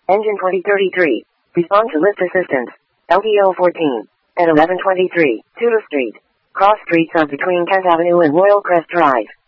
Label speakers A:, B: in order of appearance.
A: Engine 2033. Respond to lift assistance. LTO 14. At 1123, Tudor Street. Cross streets of between Kent Avenue and Royal Crest Drive.